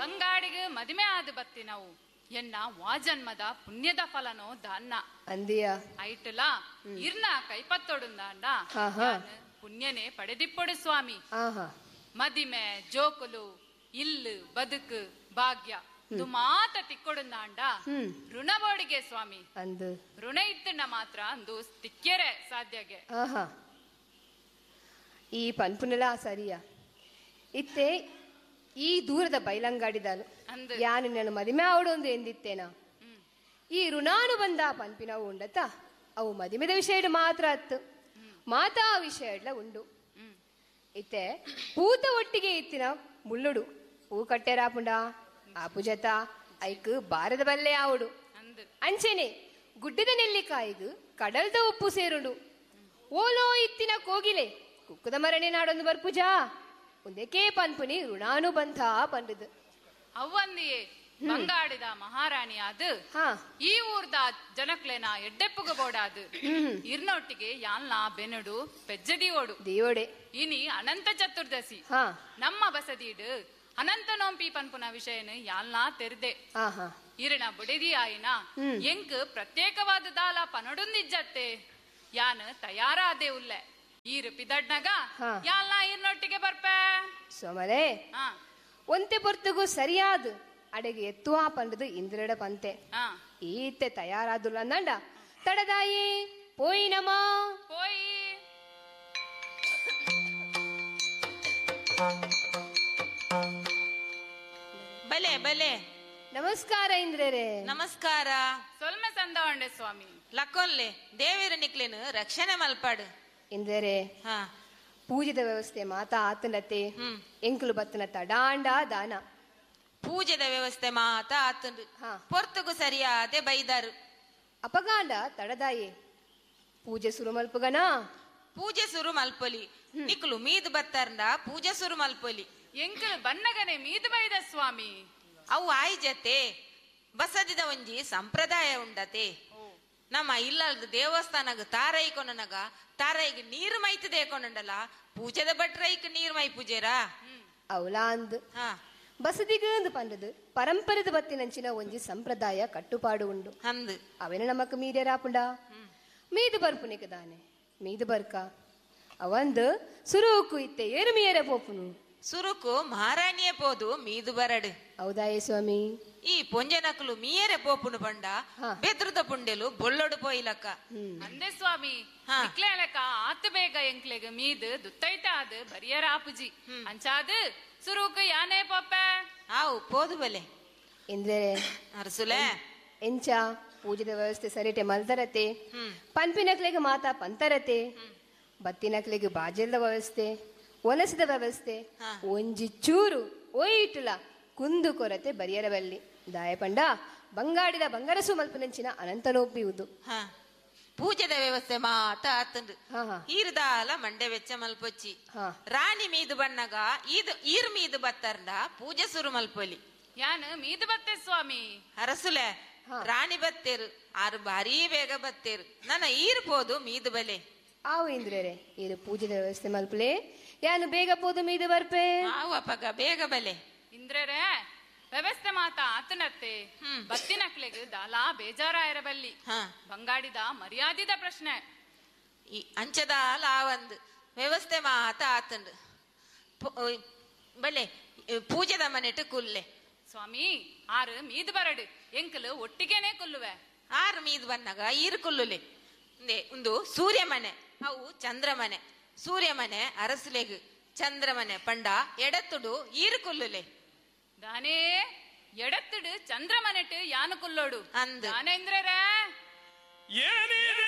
ಬಂಗಾಡಿಗೆ ಮದುವೆ ಆದ ಬತ್ತಿ ನಾವು ಎನ್ನ ವಾಜನ್ಮದ ಪುಣ್ಯದ ಫಲನೋ ದಾನ್ನ ಅಂದಿಯ ಐಟಲ ಇರ್ನ ಕೈಪತ್ತೊಡುಂದಾಂಡ ಪುಣ್ಯನೇ ಪಡೆದಿಪ್ಪೊಡು ಸ್ವಾಮಿ. ಮದಿಮೆ ಜೋಕುಲು ಇಲ್ಲು ಬದುಕು ಭಾಗ್ಯ ಮಾತ ತಿಕ್ಕೊಡುಂದಾಂಡ ಋಣಬೋಡಿಗೆ ಸ್ವಾಮಿ ಅಂದು ಋಣ ಇತ್ತಣ್ಣ ಮಾತ್ರ ಅಂದು ತಿಕ್ಕೆರೆ ಸಾಧ್ಯಗೆ. ಈ ಪನ್ಪುನೆಲ ಸರಿಯಾ ಇತ್ತೆ ಈ ದೂರದ ಬೈಲಂಗಾಡಿದಾಲು ಯಾನು ನಾನು ಮದಿಮೆ ಆವಡೊಂದು ಎಂದಿತ್ತೇನ. ಈ ಋಣಾನುಬಂಧ ಪನ್ಪಿನವು ಉಂಡತ ಅವು ಮದಿಮೆದ ವಿಷಯ ಮಾತ್ರ ಅತ್ತು ಮಾತಾ ವಿಷಯ ಉಂಡು. ಇತ್ತೆ ಪೂತ ಒಟ್ಟಿಗೆ ಇತ್ತಿನ ಮುಳ್ಳುಡು ಪೂ ಕಟ್ಟೆರಾಪುಂಡ ಆಪು ಜತ ಐಕ್ ಬಾರದ ಬಲ್ಲೆ ಆವಡು ಅಂಚೆನೆ ಗುಡ್ಡದ ನೆಲ್ಲಿಕಾಯಿಗು ಕಡಲ್ದ ಉಪ್ಪು ಸೇರುಂಡು. ಓಲೋ ಇತ್ತಿನ ಕೋಗಿಲೆ ಕುಕ್ಕದ ಮರಣೆ ನಾಡೊಂದು ಬರ್ಪುಜಾ ಒಂದಕ್ಕೆ ಪನ್ಪುನಿ ಋಣಾನುಬಂಧ ಪಂಡದು ಅವ್ವಂದಿಯೇ ಬಂಗಾಡಿದ ಮಹಾರಾಣಿ ಅದು ಈ ಊರ್ದ ಜನಕ್ಲೆನ ಎಡ್ಡೆಪ್ಪುಗ ಬೋಡಾದು ಇರ್ನೊಟ್ಟಿಗೆ ಯಾಲ್ನ ಬೆನಡು ಪೆಜ್ಜದಿ ಓಡು ದಿಯೋಡೆ ಇನಿ ಅನಂತ ಚತುರ್ದಶಿ ನಮ್ಮ ಬಸದೀಡು ಅನಂತ ನೋಂಪಿ ಪನ್ಪುನ ವಿಷಯನ ಯಾಲ್ನ ತೆರೆದೆ ಇರಣ ಬುಡಿದಿ ಆಯಿನ ಎಂಕ್ ಪ್ರತ್ಯೇಕವಾದ ದಾಲ ಪನಡುಂದಿಜ್ಜತ್ತೆ ಯಾನ್ ತಯಾರಾದೆ ಉಲ್ಲೆ ಈರು ಪಿದಡ್ನಗ ಯಾಲ್ನ ಇರ್ನೊಟ್ಟಿಗೆ ಬರ್ಪೆ ಸೋಮರೆ ಒಂತೆ ಪೊರ್ತುಗು ಸರಿಯಾದ ಅಡೆಗೆ ಎತ್ತುವ ಪಂಡದು ಇಂದ್ರಡ ಪಂತೆ ಈತೆ ತಯಾರಾದುಲ್ಲ ನಂಡ ತಡದಾಯಿ ಪೋಯಿನಮ್ಮ ಪೋಯಿ ಬಲೆ ಬಲೆ ನಮಸ್ಕಾರ ಇಂದ್ರರೇ. ನಮಸ್ಕಾರ. ಸೊಲ್ಮೆ ಸಂದವಂಡೆ ಸ್ವಾಮಿ ಲಕ್ಕೊಲ್ಲೆ ದೇವರ ನಿಕ್ಲೇನು ರಕ್ಷಣೆ ಮಲ್ಪಾಡು ಇಂದ್ರರೇ. ಪೂಜೆದ ವ್ಯವಸ್ಥೆ ಮಾತಾ ಆತನತೆ ಎಂಕುಲು ಬತ್ತನ ತಡಾಂಡ ದಾನ ಪೂಜೆದ ವ್ಯವಸ್ಥೆ ಮಾತಾ ಆತಂಡು ಪೊರ್ತುಗು ಸರಿಯಾದೆ ಬೈದಾರು ಅಪಗಾಂಡ ತಡದಾಯೆ ಪೂಜೆ ಸುರು ಮಲ್ಪುಗನ ಪೂಜೆ ಸುರು ಮಲ್ಪೊಲಿ ನಿಕ್ಲು ಮೀದು ಬತ್ತಾರಂಡ ಪೂಜೆ ಸುರು ಮಲ್ಪೊಲಿ ಎಂಕಲು ಬನ್ನಗನೆ ಮೀದು ಬೈದ ಸ್ವಾಮಿ ಅವು ಆಯ್ ಜತೆ ಬಸದಿದ ಒಂಜಿ ಸಂಪ್ರದಾಯ ಉಂಡತೆ. ನಮ್ಮ ಇಲ್ಲದ ದೇವಸ್ಥಾನಗ ತಾರೈಕೊನಗ ತಾರೈಗೆ ನೀರು ಮೈತದೆ ಕೊಂಡಲ್ಲ ಪೂಜೆದ ಭಟ್ರೈಕ್ ನೀರು ಮೈ ಪೂಜೆರಾ ಅವಲಾ ಅಂದ್ ಬಸದಿಗಂದು ಪಂಡದು ಪರಂಪರೆದ ಬತ್ತಿನಂಚಿನ ಒಂಜಿ ಸಂಪ್ರದಾಯ ಕಟ್ಟುಪಾಡು ಉಂಡು ಅಂದ್ ಅವೇನ ನಮಕ್ ಮೀದೆ ರಾಪುಂಡ ಮೀದು ಬರ್ಪುನಿಕ ದಾನೆ ಮೀದು ಬರ್ಕ ಅವಂದು ಸುರುಕು ಇತ್ತೆ ಏರು ಮೀಯರ ಪೋಪುನು ಸುರುಕು ಮಹಾರಾಣಿಯೇ ಪೋದು ಮೀದು ಬರಡು ಹೌದಾಯೇ ಸ್ವಾಮಿ. ಈ ಪೊಂಜನಕಲು ಮೀಯರೆ ಪೋಪುನು ಬಂಡ ಬೆದ್ರದ ಪುಂಡೆಲು ಬೊಳ್ಳೊಡು ಪೋಯಿಲಕ್ಕ ಅಂದೆ ಸ್ವಾಮಿ ಇಕ್ಲೇಲಕ ಆತು ಬೇಗ ಎಂಕ್ಲೆಗ ಮೀದು ದುತ್ತೈತ ಅದು ಬರಿಯರ ಆಪುಜಿ ಅಂಚಾದು ಸುರುಕು ಯಾನೇ ಪೊಪ್ಪೆ ಆವು ಪೋದು ಬಲೆ ಇಂದ್ರೆ ಅರಸುಲೆ ಎಂಚ ಪೂಜೆದ ವ್ಯವಸ್ಥೆ ಸರಿಟೆ ಮಲ್ತರತೆ ಪನ್ಪಿನಕ್ಲೆಗೆ ಮಾತಾ ಪಂತರತೆ ಬತ್ತಿನಕ್ಲೆಗೆ ಬಾಜೆಲ್ದ ವ್ಯವಸ್ಥೆ ಒಲಸದ ವ್ಯವಸ್ಥೆ ಒಂಜಿ ಚೂರು ಒಯ್ಯಿಟ್ಟುಲ ಕುಂದು ಕೊರತೆ ಬರಿಯರಬಲ್ಲಿ ದಾಯಪಂಡ ಬಂಗಾಡಿದ ಬಂಗಾರಸು ಮಲ್ಪನಂಚಿನ ಅನಂತನೋಪಿಯುವುದು ಪೂಜೆದ ವ್ಯವಸ್ಥೆ ಮಾತ ಆತಂದು ಈರ್ದಾಲ ಮಂಡೆ ವೆಚ್ಚ ಮಲ್ಪೊಚ್ಚಿ ರಾಣಿ ಮೀದು ಬಣ್ಣಗ ಈರ್ ಮೀದು ಬತ್ತಾರಂಡ ಪೂಜೆ ಸುರು ಮಲ್ಪೊಲಿ ಯಾನು ಮೀದು ಬತ್ತೆ ಸ್ವಾಮಿ ಅರಸುಲೆ ರಾಣಿ ಬತ್ತೇರು ಆರು ಭಾರಿ ಬೇಗ ಬತ್ತೇರು ನನ್ನ ಈರ್ ಪೋದು ಮೀದು ಬಲೆ ಆವು ಇಂದ್ರರೆ ಈರು ಪೂಜೆದ ವ್ಯವಸ್ಥೆ ಮಲ್ಪಲೆ ಯಾನು ಬೇಗ ಪೋದು ಮೀದು ಬರ್ಪೆ ಆವು ಅಪ್ಪಗ ಬೇಗ ಬಲೆ ಇಂದ್ರರೇ ವ್ಯವಸ್ಥೆ ಮಾತಾ ಆತನತ್ತೆ ಬತ್ತಿನಕ್ಲೆಗ್ ದಾಲಾ ಬೇಜಾರ ಇರಬಲ್ಲಿ ಬಂಗಾಡಿದ ಮರ್ಯಾದಿದ ಪ್ರಶ್ನೆ ಈ ಅಂಚದ ಲಾವಂದು ವ್ಯವಸ್ಥೆ ಮಾತ ಆತಂಡು ಬಲೆ ಪೂಜೆದ ಮನೆಟ್ಟು ಕುಲ್ಲೆ ಸ್ವಾಮಿ ಆರು ಮೀದು ಬರಡು ಎಂಕಲು ಒಟ್ಟಿಗೆನೆ ಕುಲ್ಲುವೆ ಆರು ಮೀದು ಬನ್ನಗ ಈರು ಕುಲ್ಲುಲೆ ಒಂದು ಸೂರ್ಯ ಮನೆ ಅವು ಚಂದ್ರ ಮನೆ ಸೂರ್ಯ ಮನೆ ಅರಸಲೆಗು ಚಂದ್ರ ಮನೆ ಪಂಡ ಎಡತ್ತುಡು ಈರು ಕುಲ್ಲುಲೆ ದಾನೇ ಎಡತ್ತುಡು ಚಂದ್ರ ಮನೆಟ್ಟು ಯಾನು ಕುಲ್ಲೋಡು ಅಂದ್ ದಾನೇಂದ್ರರೇ